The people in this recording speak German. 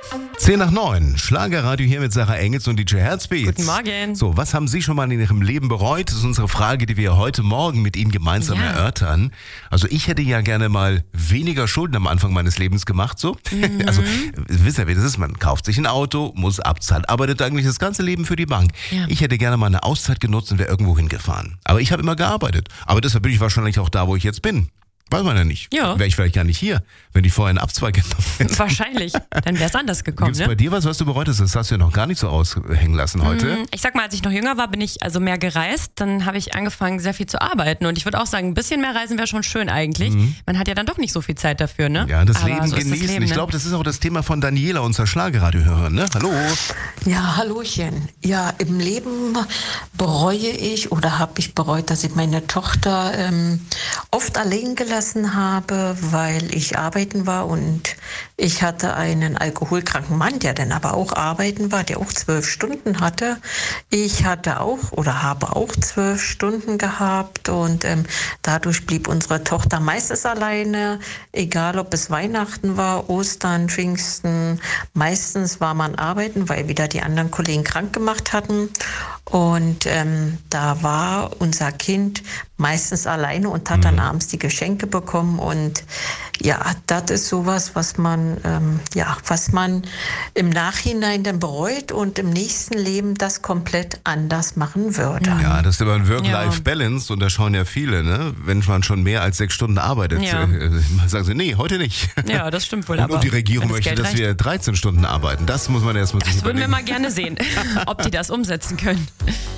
10 nach 9, Schlagerradio hier mit Sarah Engels und DJ Herzbeats. Guten Morgen. So, was haben Sie schon mal in Ihrem Leben bereut? Das ist unsere Frage, die wir heute Morgen mit Ihnen gemeinsam erörtern. Also ich hätte ja gerne mal weniger Schulden am Anfang meines Lebens gemacht, so. Also, wisst ihr, wie das ist? Man kauft sich ein Auto, muss abzahlen, arbeitet eigentlich das ganze Leben für die Bank. Ja. Ich hätte gerne mal eine Auszeit genutzt und wäre irgendwo hingefahren. Aber ich habe immer gearbeitet. Aber deshalb bin ich wahrscheinlich auch da, wo ich jetzt bin. Weiß man ja nicht. Ja. Wäre ich vielleicht gar nicht hier, wenn ich vorher einen Abzweig genommen hätte. Wahrscheinlich. Dann wäre es anders gekommen, Gibt's ne? bei dir was du bereut hast? Das hast du ja noch gar nicht so aushängen lassen heute. Ich sag mal, als ich noch jünger war, bin ich also mehr gereist. Dann habe ich angefangen, sehr viel zu arbeiten. Und ich würde auch sagen, ein bisschen mehr reisen wäre schon schön eigentlich. Man hat ja dann doch nicht so viel Zeit dafür, ne? Ja, das Aber Leben so ist genießen. das Leben, Ich ne? glaube, das ist auch das Thema von Daniela, unserer Schlagerradiohörerin, ne? Hallo. Ja, hallöchen. Ja, im Leben bereue ich oder habe ich bereut, dass ich meine Tochter oft allein gelassen habe, weil ich arbeiten war und ich hatte einen alkoholkranken Mann, der dann aber auch arbeiten war, der auch 12 Stunden hatte. Ich hatte auch oder habe auch 12 Stunden gehabt und dadurch blieb unsere Tochter meistens alleine, egal ob es Weihnachten war, Ostern, Pfingsten. Meistens war man arbeiten, weil wieder die anderen Kollegen krank gemacht hatten. Und da war unser Kind meistens alleine und hat dann abends die Geschenke bekommen. Und ja, das ist sowas, was man im Nachhinein dann bereut und im nächsten Leben das komplett anders machen würde. Ja, das ist immer ein Work-Life-Balance und da schauen ja viele, ne? Wenn man schon mehr als 6 Stunden arbeitet, sagen sie, nee, heute nicht. Ja, das stimmt wohl. Und die Regierung möchte, Geld dass reicht. wir 13 Stunden arbeiten. Das muss man erstmal sich Das würden wir überlegen. mal gerne sehen, ob die das umsetzen können.